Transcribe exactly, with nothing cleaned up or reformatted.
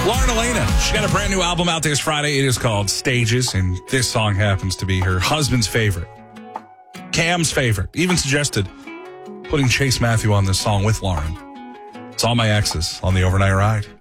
Lauren Elena, she got a brand new album out this Friday. It is called Stages, and this song happens to be her husband's favorite. Cam's favorite. Even suggested putting Chase Matthew on this song with Lauren. It's All My Exes on the Overnight Ride.